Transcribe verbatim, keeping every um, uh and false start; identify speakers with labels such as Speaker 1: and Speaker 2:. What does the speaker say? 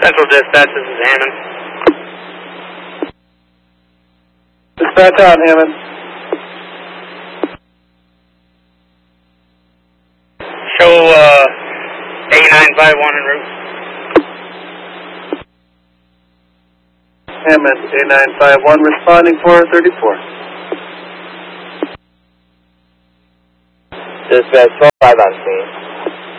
Speaker 1: Central Dispatch, this is Hammond.
Speaker 2: Dispatch out, Hammond.
Speaker 1: Show uh, A nine five one en route.
Speaker 2: Hammond, A nine five one responding four thirty-four.
Speaker 3: Dispatch twelve five on scene.